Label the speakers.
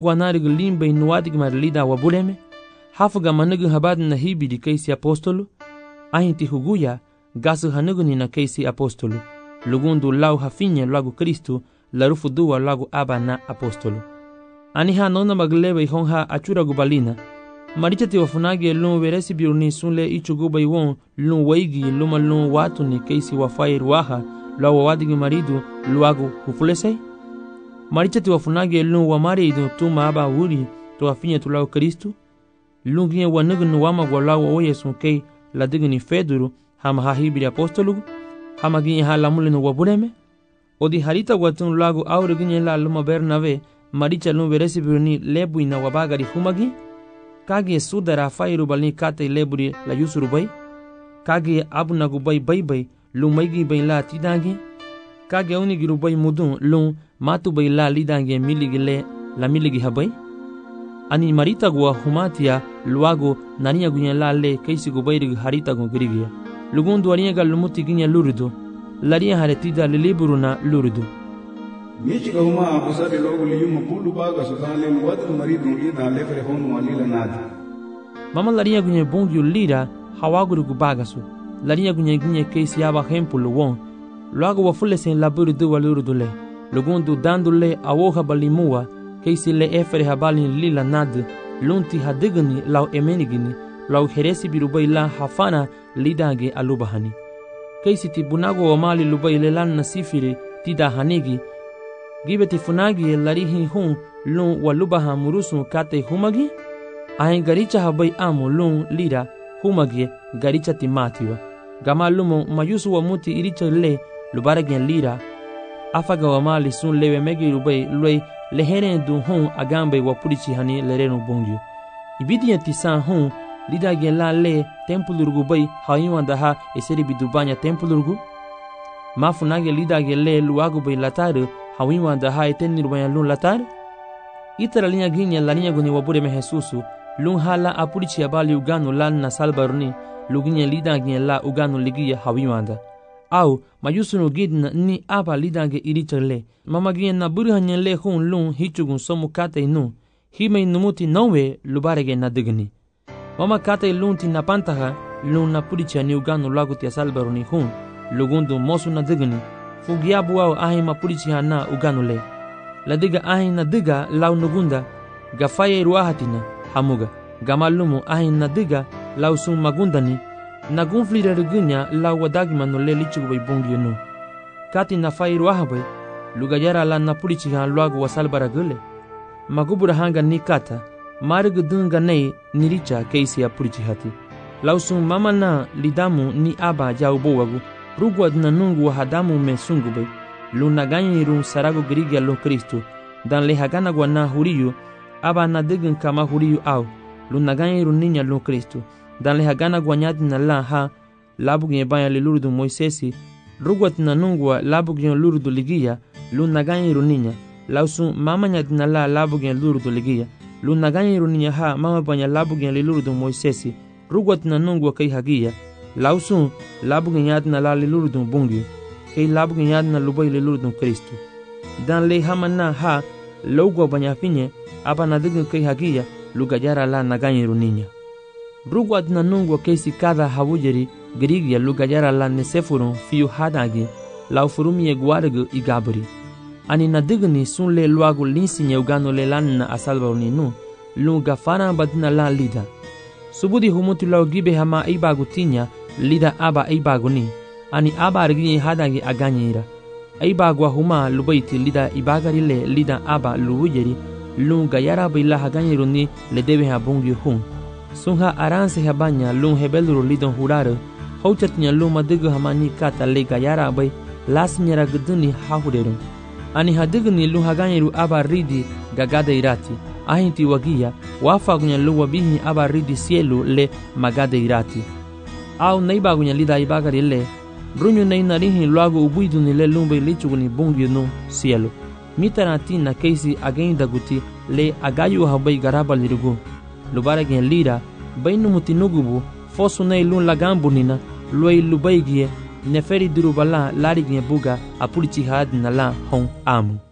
Speaker 1: wanarig limbe nuadig mar lida wabuleme hafuga manug habad na hibi di kaisi apostolo ahinti huguya gasu hanuguni na kaisi apostolo lugundu lau hafinye lagu Kristo larufu duwa lagu aba na apostolo aniha nona maglebe honha achura gubalina marichati wafunage lun veresi biruni sunle ichuguba iwon lun waigi luma lun watu ni kaisi wafai ruaha lawa wadigi maridu luagu hufulesei marichati wafunage lun wa maridu tuma aba wuri to afinye tu lagu Kristo lun ginye wanugunu wama gwa lagu oyesun kei ladigini feduru hama hahibiri apostolu hama ginye halamulinu wabuleme odi harita watun lagu aure ginye la luma Bernave maricha lun veresi biruni lebu ina wabagari humagi kage sudara fairu balni kate leburi la yusuru bay kage abunagu bay bay lun maigi bay la tidangi kage unigiru bay mudun lun matu bay la lidangi miligile la miligi habay ani marita gwa humatia luago nania gunya la le kaisi go bayrig harita go grigia lugundu ariga lumuti ginya lurdu laria haretida liburuna lurdu
Speaker 2: Michi huma abusari logo liyuma pulu baga sudale muwadu maridu ida lefre honu walila nada.
Speaker 1: Mama laria gunye bongyu lira hawaguru gubagasu. Laria gunye keisi yaba hempulu won. Luago wafule sen laburu du waluru dule. Lugundu dandule awoha balimua keisi le efere habali lila nad. Lunti hadigani lau emenigini lau heresi birubai la hafana lidange alubahani. Keisi tibunago wamali lubai lelan nasifiri tida hanigi. Gibeti funagi larihi hun lun walubaha murusu kate humagi ahin garicha habai amu lun lira humagi garicha timatiwa gama lumo mayusu wa muti iricha le lubaragen lira afaga wa mali sun lewe megi rubai lwe leheren du hun agambe wa purichi hani lerenu bongyu ibidi tisan hun lida gen la le tempulurgu bai hayuanda ha eseri bidubanya tempulurgu mafunage lida gen le luagu bai lataru hawiwa da ha etenni rubaya lun latar itara linya ginya la linya guni wabure me Jesusu lun hala apurichi abali uganu lan na salbaruni luginya lida ginya la uganu ligiya hawiwa da au mayusunu gidna ni aba lidange irichale mama ginya na burhanya le hun lun hichugun somu kate nu hime numuti nowe lubarege na digni mama kate lunti na pantaha lun na purichi ni uganu lagu tia salbaruni hun lugundu mosu na digni fugiabu au ahi mapurichi hana uganule ladiga ahi na diga lau nugunda gafaye ruahatina hamuga gamalumu ahi na diga lau sun magundani nagunflira rigunya lau wadagi manule lichugubay bungyunu kati na faye ruahabay lugayara la napurichi han luagu wasalbara gule magubura hanga ni kata marigu dunga nei niricha keisi apurichi hati lau sun mama na lidamu ni aba jaubo wagu rugwad na nungu wa hadamu me sungube lunaganya irun sarago grigia lo Kristo dan le hagana gwana huriyu aba na digun kama huriyu au lunaganya irun ninya lo Kristo dan le hagana gwanyati na la ha labugne baya le lurdu Moisesi rugwad na nungu wa labugne lurdu ligia lunaganya irun ninya lausu mama nyati na la labugne lurdu ligia lunaganya irun ninya ha mama banya labugne le lurdu Moisesi rugwad na nungu wa kai hagia lausun labu ganyad na la lilurdun bungi kay labu ganyad na lubay lilurdun Kristo dan le hamana ha logo banyafinye aba na digun kay hagia lugajara la naganyiru ninya rugwad na nungwa kaysi kada hawujeri grigia lugajara la nesefurun fiu hadagi lau furumie guargu igaburi ani na diguni sun le luagu linsinye ugano le lan na asalbaruni nu lunga fana badina la lida subudi humutu lau gibe hama ibagu tinya lida aba ibaguni ani aba arginye hadangi aganyira ibagwa huma lubaiti lida ibagari le lida aba luwujeri lunga yara bila haganyiruni le debe habungi hun sunha aranse habanya lung hebeluru lidon hurare hauchatnya luma digu hamani kata le gayara bai lasnyara guduni hahuderun ani hadigni lung haganyiru aba ridi gagada irati ahinti wagia wafagunya luwa bihi aba ridi sielu le magada irati au naibagunya lida ibagari le runyu nei narihi luago ubuiduni le lumbe lichuguni bungi no sielu mitarati na keisi agenda guti le agayu habai garaba lirugu lubara gen lira bainu mutinugubu fosu nei lun lagambunina luai lubaigie neferi durubala lari gen buga apulichi had na la hon amu